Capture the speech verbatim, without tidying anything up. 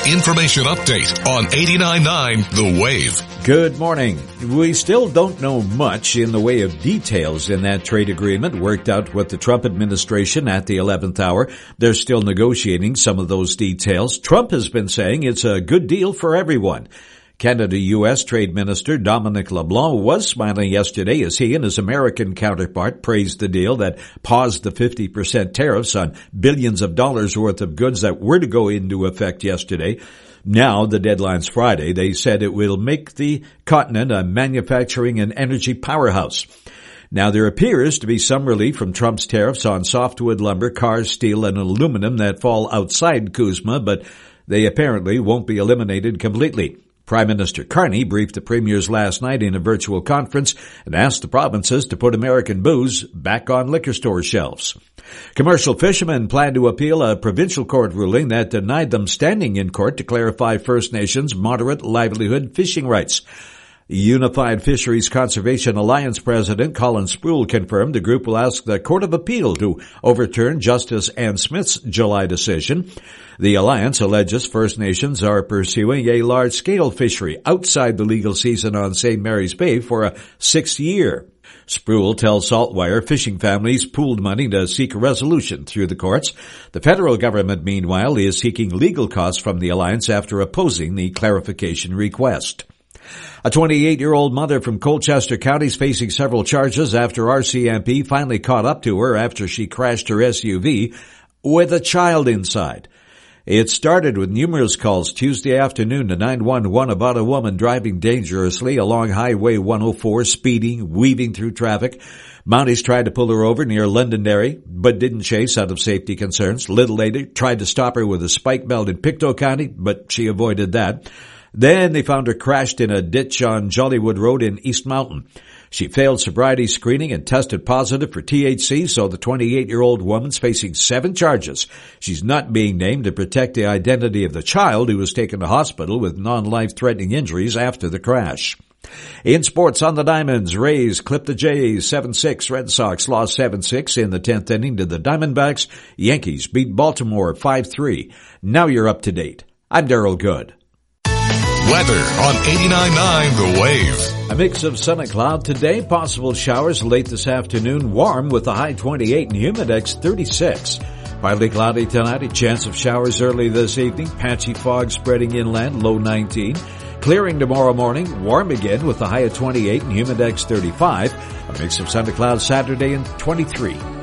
information update on eighty-nine point nine The Wave. Good morning. We still don't know much in the way of details in that trade agreement worked out with the Trump administration at the eleventh hour. They're still negotiating some of those details. Trump has been saying it's a good deal for everyone. Canada-U S Trade Minister Dominic LeBlanc was smiling yesterday as he and his American counterpart praised the deal that paused the fifty percent tariffs on billions of dollars worth of goods that were to go into effect yesterday. Now, the deadline's Friday. They said it will make the continent a manufacturing and energy powerhouse. Now, there appears to be some relief from Trump's tariffs on softwood lumber, cars, steel, and aluminum that fall outside CUSMA, but they apparently won't be eliminated completely. Prime Minister Carney briefed the premiers last night in a virtual conference and asked the provinces to put American booze back on liquor store shelves. Commercial fishermen plan to appeal a provincial court ruling that denied them standing in court to clarify First Nations moderate livelihood fishing rights. Unified Fisheries Conservation Alliance President Colin Sproul confirmed the group will ask the Court of Appeal to overturn Justice Ann Smith's July decision. The alliance alleges First Nations are pursuing a large-scale fishery outside the legal season on Saint Mary's Bay for a sixth year. Sproul tells Saltwire fishing families pooled money to seek a resolution through the courts. The federal government, meanwhile, is seeking legal costs from the alliance after opposing the clarification request. A twenty-eight-year-old mother from Colchester County is facing several charges after R C M P finally caught up to her after she crashed her S U V with a child inside. It started with numerous calls Tuesday afternoon to nine one one about a woman driving dangerously along Highway one oh four, speeding, weaving through traffic. Mounties tried to pull her over near Londonderry, but didn't chase out of safety concerns. Little later, tried to stop her with a spike belt in Pictou County, but she avoided that. Then they found her crashed in a ditch on Jollywood Road in East Mountain. She failed sobriety screening and tested positive for T H C, so the twenty-eight-year-old woman's facing seven charges. She's not being named to protect the identity of the child who was taken to hospital with non-life-threatening injuries after the crash. In sports on the Diamonds, Rays clipped the Jays seven six. Red Sox lost seven six in the tenth inning to the Diamondbacks. Yankees beat Baltimore five three. Now you're up to date. I'm Daryl Good. Weather on eighty-nine point nine The Wave. A mix of sun and cloud today. Possible showers late this afternoon. Warm with a high twenty-eight and humidex thirty-six. Partly cloudy tonight. A chance of showers early this evening. Patchy fog spreading inland. Low nineteen. Clearing tomorrow morning. Warm again with a high of twenty-eight and humidex thirty-five. A mix of sun and cloud Saturday and twenty-three.